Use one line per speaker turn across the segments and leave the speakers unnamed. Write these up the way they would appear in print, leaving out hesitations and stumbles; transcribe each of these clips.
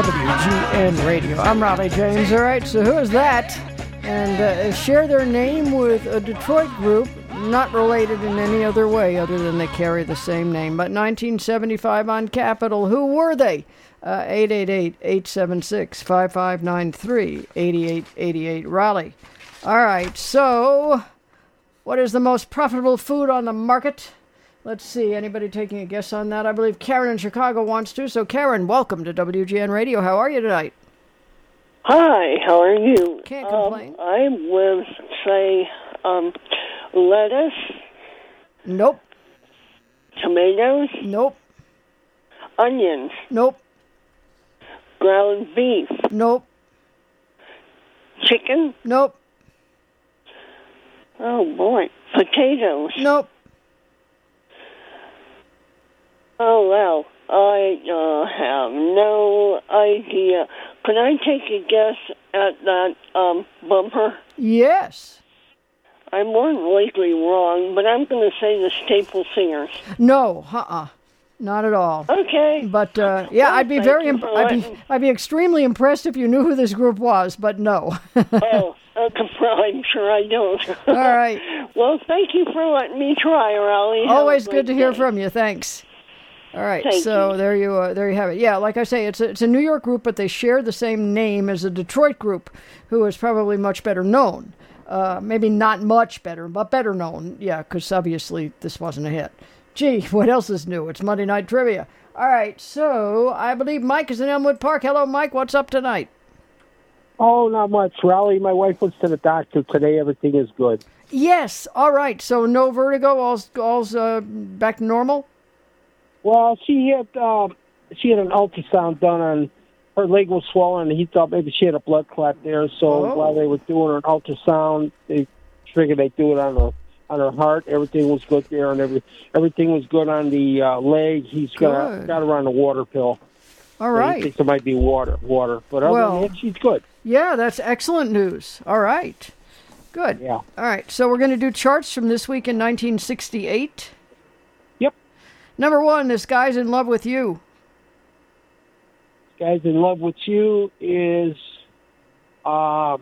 WGN Radio. I'm Raleigh James. All right, so who is that? And share their name with a Detroit group, not related in any other way other than they carry the same name. But 1975 on Capitol, who were they? 888-876-5593, 8888 Raleigh. All right, so what is the most profitable food on the market? Let's see, anybody taking a guess on that? I believe Karen in Chicago wants to. So, Karen, welcome to WGN Radio. How are you tonight?
Hi, how are you?
Can't complain.
I would say lettuce.
Nope.
Tomatoes.
Nope.
Onions.
Nope.
Ground beef.
Nope.
Chicken.
Nope.
Oh, boy. Potatoes.
Nope.
Oh, well, I have no idea. Could I take a guess at that bumper?
Yes.
I'm more than likely wrong, but I'm going to say the Staple Singers.
No. Not at all.
Okay.
But yeah,
Well,
I'd be I'd be extremely impressed if you knew who this group was, but no.
Oh, okay, well, I'm sure I don't.
All right.
Well, thank you for letting me try, Raleigh.
Always good to hear from you. Thanks. All right,
Thank
so
you.
there you have it. Yeah, like I say, it's a New York group, but they share the same name as a Detroit group, who is probably much better known. Maybe not much better, but better known. Yeah, because obviously this wasn't a hit. Gee, what else is new? It's Monday Night Trivia. All right, so I believe Mike is in Elmwood Park. Hello, Mike. What's up tonight?
Oh, not much. Raleigh, my wife was to the doctor today. Everything is good.
Yes. All right. So no vertigo. All's back to normal.
Well, she had an ultrasound done on her leg was swollen, and he thought maybe she had a blood clot there. So while they were doing an ultrasound, they figured they'd do it on her heart. Everything was good there, and everything was good on the leg. He's got her on the water pill.
All right.
He thinks it might be water. But other than that, she's good.
Yeah, that's excellent news. All right. Good.
Yeah.
All right. So we're going to do charts from this week in 1968.
Yep.
Number 1, This Guy's in Love with You.
Guy's in Love with You is Herb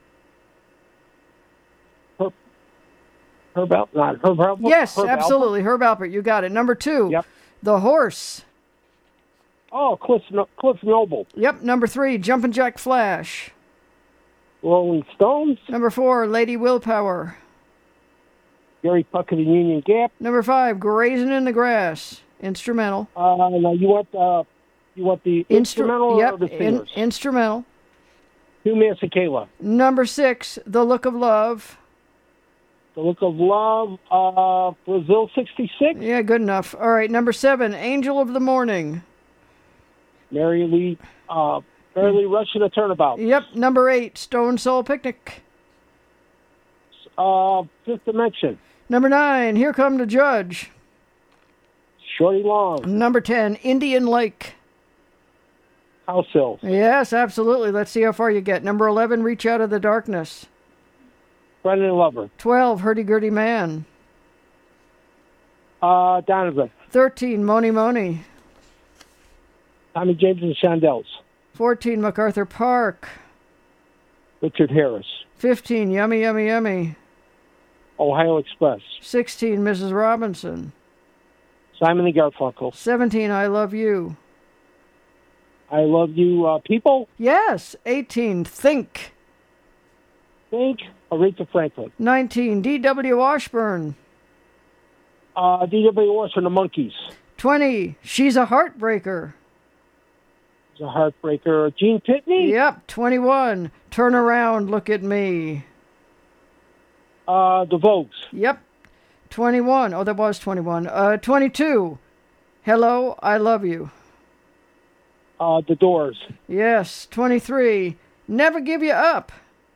Alpert.
Yes,
Herb
absolutely. Herb Alpert, you got it. Number 2,
Yep.
The Horse.
Oh, Cliff Noble.
Yep. Number 3, Jumpin' Jack Flash.
Rolling Stones.
Number 4, Lady Willpower.
Gary Puckett and Union Gap.
Number 5, Grazing in the Grass. Instrumental.
Now you want the instrumental
yep,
or the singers?
Instrumental.
Hugh Masekela.
Number 6, The Look of Love.
The Look of Love. Brazil '66.
Yeah, good enough. All right, number 7, Angel of the Morning.
Mary Lee Rush and a Turnabout.
Yep, number 8, Stone Soul Picnic.
Fifth Dimension.
Number 9, Here Come the Judge.
Shorty Long.
Number 10, Indian Lake.
House Hills.
Yes, absolutely. Let's see how far you get. Number 11, Reach Out of the Darkness.
Brendan Lover.
12, Hurdy Gurdy Man.
Donovan.
13, Moni Moni.
Tommy James and Shondells.
14, MacArthur Park.
Richard Harris.
15, Yummy Yummy Yummy.
Ohio Express.
16, Mrs. Robinson.
Simon and Garfunkel.
17, I Love You.
I Love You, People.
Yes. 18, Think.
Think. Aretha Franklin.
19, D.W. Washburn.
D.W. Washburn, the Monkees.
20, She's a Heartbreaker.
It's a heartbreaker. Gene Pitney.
Yep. 21, Turn Around, Look at Me.
The Vogues.
Yep. 21. Oh, that was 21. 22, Hello, I Love You.
The Doors.
Yes. 23, Never Give You Up.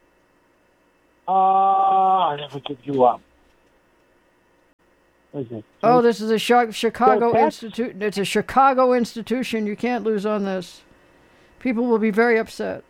I Never Give You Up. What is it?
Oh, this is a Chicago
Cats?
institute. It's a Chicago institution. You can't lose on this. People will be very upset.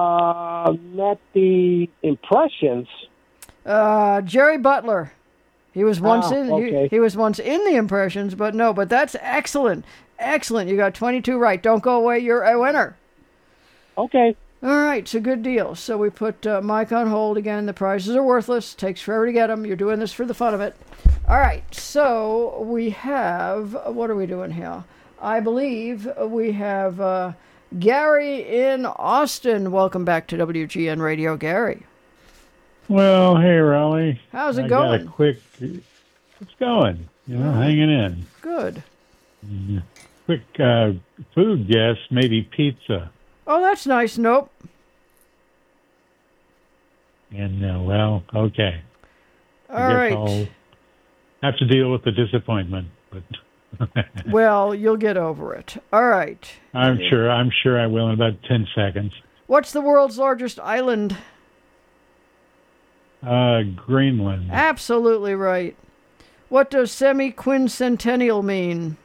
Not the Impressions.
Jerry Butler. He was once in.
Okay.
He was once in the impressions, but no. But that's excellent. Excellent. You got 22 right. Don't go away. You're a winner.
Okay.
All right, it's a good deal. So we put Mike on hold again. The prizes are worthless. Takes forever to get them. You're doing this for the fun of it. All right, so we have, what are we doing here? I believe we have Gary in Austin. Welcome back to WGN Radio, Gary.
Well, hey, Raleigh.
How's it
I
going?
got a quick, it's going, hanging in.
Good.
Quick food guess, maybe pizza.
Oh, that's nice. Nope.
And, okay.
All right.
I'll have to deal with the disappointment, but
Well, you'll get over it. All right.
I'm sure I will in about 10 seconds.
What's the world's largest island?
Greenland.
Absolutely right. What does semi-quincentennial mean?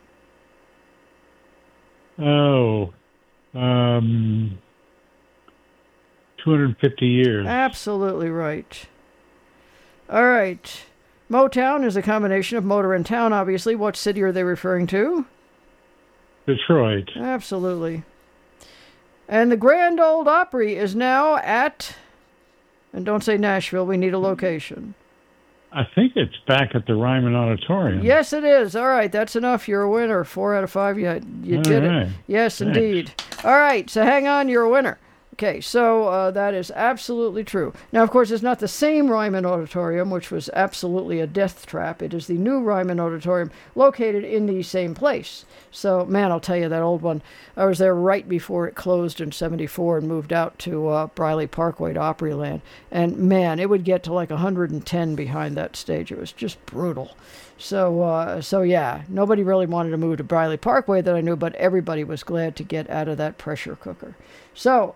250 years.
Absolutely right. All right. Motown is a combination of motor and town, obviously. What city are they referring to?
Detroit.
Absolutely. And the Grand Ole Opry is now at... And don't say Nashville, we need a location.
I think it's back at the Ryman Auditorium.
Yes, it is. All right, that's enough. You're a winner. 4 out of 5. You did
right.
it. Yes,
Thanks.
indeed. All right, so hang on. You're a winner. Okay, so that is absolutely true. Now, of course, it's not the same Ryman Auditorium, which was absolutely a death trap. It is the new Ryman Auditorium located in the same place. So, man, I'll tell you, that old one, I was there right before it closed in 74 and moved out to Briley Parkway to Opryland. And, man, it would get to like 110 behind that stage. It was just brutal. So yeah, nobody really wanted to move to Briley Parkway that I knew, but everybody was glad to get out of that pressure cooker. So,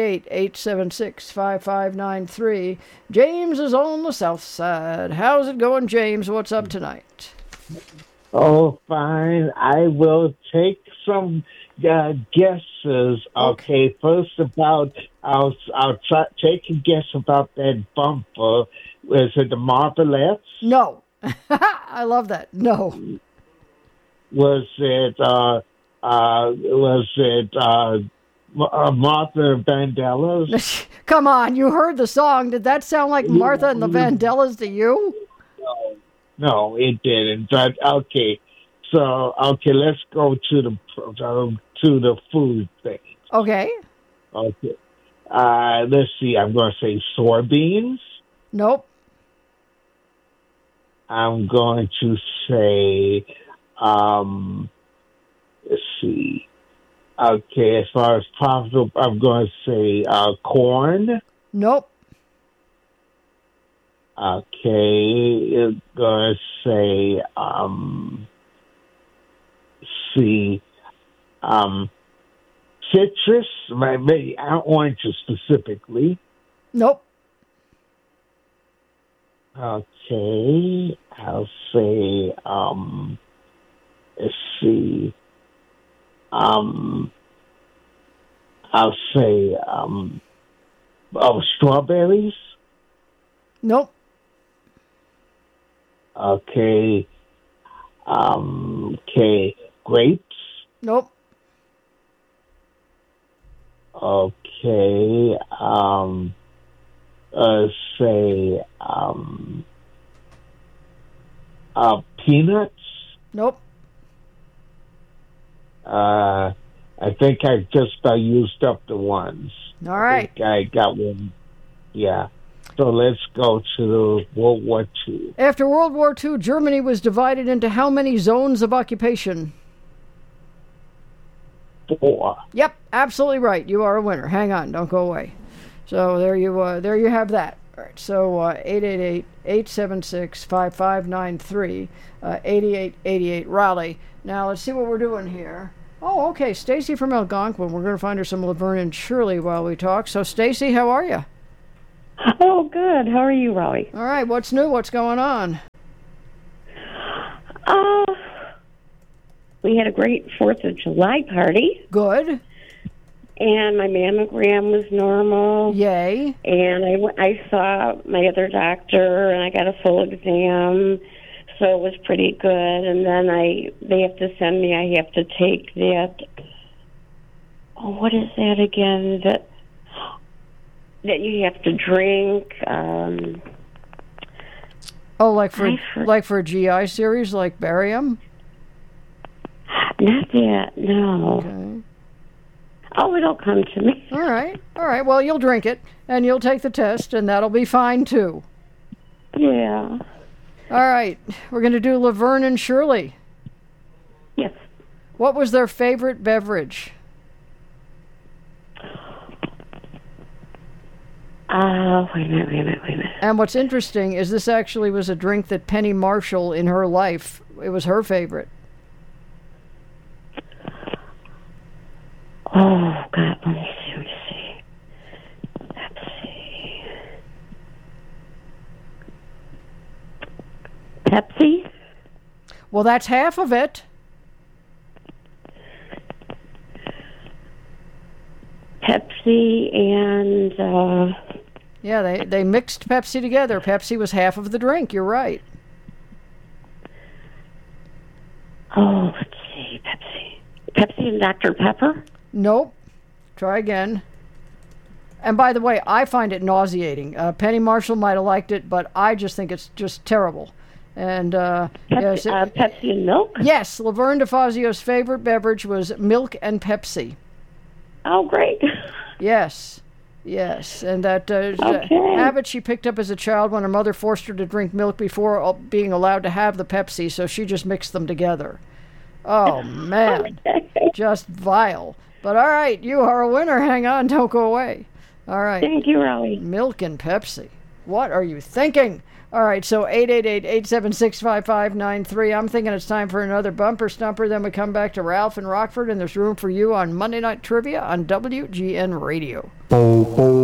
888-876-5593. James is on the south side. How's it going, James? What's up tonight?
Oh, fine. I will take some guesses. Okay, first I'll take a guess about that bumper. Was it the Marvelettes?
No. I love that. No.
Was it Martha Vandellas?
Come on, you heard the song. Did that sound like Martha and the Vandellas to you?
No, it didn't. But okay, so let's go to the food thing.
Okay.
Okay. Let's see. I'm going to say soybeans.
Nope.
I'm going to say, let's see. Okay, as far as profitable, I'm going to say corn.
Nope.
Okay, I'm going to say, citrus, maybe oranges specifically.
Nope.
Okay, I'll say, let's see, I'll say, strawberries.
Nope.
Okay, grapes.
Nope.
Okay, say, peanuts.
Nope.
I think I just used up the ones.
All right.
I got one. Yeah. So let's go to World War II.
After World War II, Germany was divided into how many zones of occupation?
4.
Yep, absolutely right. You are a winner. Hang on, don't go away. So there you have that. All right. So 888-876-5593, 8888 Raleigh. Now let's see what we're doing here. Oh, okay. Stacy from Algonquin. We're going to find her some Laverne and Shirley while we talk. So Stacy, how are you?
Oh, good. How are you, Raleigh?
All right. What's new? What's going on?
We had a great 4th of July party.
Good.
And my mammogram was normal.
Yay.
And I saw my other doctor, and I got a full exam. so it was pretty good. And then they have to send me. I have to take that. Oh, what is that again? That you have to drink.
Oh, like for a GI series, like barium?
Not that. No.
Okay.
Oh, it'll come to me.
All right. Well, you'll drink it, and you'll take the test, and that'll be fine, too.
Yeah.
All right. We're going to do Laverne and Shirley.
Yes.
What was their favorite beverage?
Wait a minute.
And what's interesting is this actually was a drink that Penny Marshall, in her life, it was her favorite.
Oh, God, let me see. Pepsi?
Well, that's half of it.
Pepsi and...
Yeah, they mixed Pepsi together. Pepsi was half of the drink. You're right.
Oh, let's see. Pepsi and Dr. Pepper?
Nope. Try again. And by the way, I find it nauseating. Penny Marshall might have liked it, but I just think it's just terrible. And
Pepsi and milk?
Yes, Laverne DeFazio's favorite beverage was milk and Pepsi.
Oh, great.
Yes. And that habit she picked up as a child when her mother forced her to drink milk before being allowed to have the Pepsi, so she just mixed them together. Oh, man. Just vile. But all right, you are a winner. Hang on, don't go away. All right.
Thank you, Raleigh.
Milk and Pepsi. What are you thinking? All right, so 888-876-5593. I'm thinking it's time for another bumper stumper. Then we come back to Ralph and Rockford, and there's room for you on Monday Night Trivia on WGN Radio.